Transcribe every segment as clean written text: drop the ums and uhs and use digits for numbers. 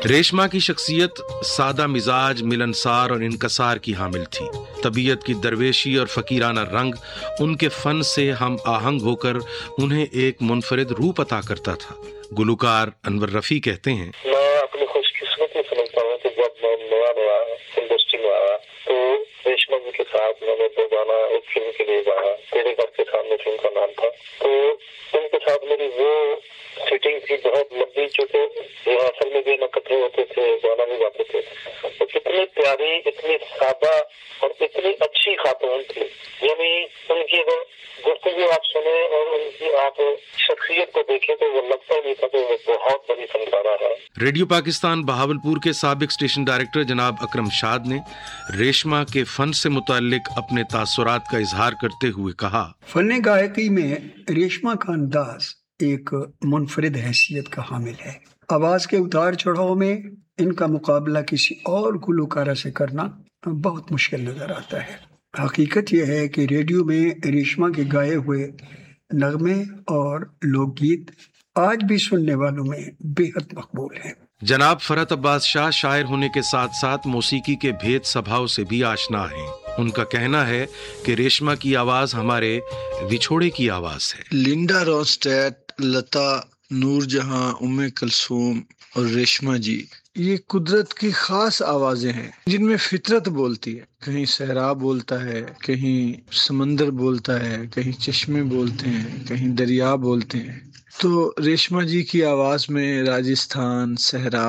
ریشما کی شخصیت سادہ مزاج، ملنسار اور انکسار کی حامل تھی۔ طبیعت کی درویشی اور فقیرانہ رنگ ان کے فن سے ہم آہنگ ہو کر انہیں ایک منفرد روپ عطا کرتا تھا۔ گلوکار انور رفیع کہتے ہیں، میں اپنی خوش قسمتی سمجھتا ہوں کہ جب میں نیا انڈسٹری میں آیا تو ریشما جی کے ساتھ میں نے دو گانا ایک فلم کے لیے گایا، تیرے گھر کے سامنے فلم کا نام تھا۔ تو ان کے ساتھ میری وہ سیٹنگ تھی بہت لمبی، چونکہ ریہرسل میں بھی اکٹھے ہوتے تھے، گانا بھی گاتے تھے۔ تو اتنی پیاری، اتنی سادہ اور اتنی اچھی خاتون تھی، یعنی ان کی گفتگو آپ سنیں اور ان کی آپ شخصیت کو دیکھیں تو وہ لگتا نہیں تھا کہ وہ بہت بڑی فنکارہ ہے۔ ریڈیو پاکستان بہاولپور کے سابق اسٹیشن ڈائریکٹر جناب اکرم شاد نے ریشما کے فن سے متعلق اپنے تاثرات کا اظہار کرتے ہوئے کہا، فن گائکی میں ریشما کا انداز ایک منفرد حیثیت کا حامل ہے۔ آواز کے اتار چڑھاؤ میں ان کا مقابلہ کسی اور گلوکارہ سے کرنا بہت مشکل نظر آتا ہے۔ حقیقت یہ ہے کہ ریڈیو میں ریشما کے گائے ہوئے نغمے اور لوک گیت آج بھی سننے والوں میں بے حد مقبول ہیں۔ جناب فرحت عباس شاہ شاعر ہونے کے ساتھ ساتھ موسیقی کے بھید سبھاؤ سے بھی آشنا ہیں۔ ان کا کہنا ہے کہ ریشما کی آواز ہمارے وچھوڑے کی آواز ہے۔ لنڈا رونسٹیٹ، لتا، نور جہاں، ام کلثوم اور ریشما جی، یہ قدرت کی خاص آوازیں ہیں جن میں فطرت بولتی ہے۔ کہیں صحرا بولتا ہے، کہیں سمندر بولتا ہے، کہیں چشمے بولتے ہیں، کہیں دریا بولتے ہیں۔ تو ریشما جی کی آواز میں راجستھان، صحرا،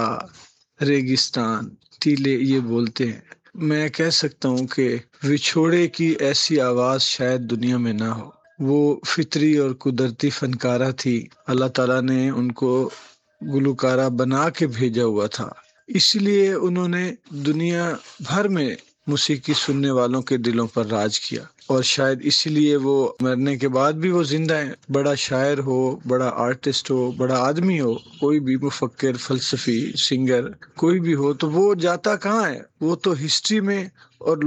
ریگستان، ٹیلے یہ بولتے ہیں۔ میں کہہ سکتا ہوں کہ وچھوڑے کی ایسی آواز شاید دنیا میں نہ ہو۔ وہ فطری اور قدرتی فنکارہ تھی، اللہ تعالیٰ نے ان کو گلوکارہ بنا کے بھیجا ہوا تھا، اس لیے انہوں نے دنیا بھر میں موسیقی سننے والوں کے دلوں پر راج کیا، اور شاید اسی لیے وہ مرنے کے بعد بھی وہ زندہ ہیں۔ بڑا شاعر ہو، بڑا آرٹسٹ ہو، بڑا آدمی ہو، کوئی بھی مفکر، فلسفی، سنگر کوئی بھی ہو، تو وہ جاتا کہاں ہے؟ وہ تو ہسٹری میں اور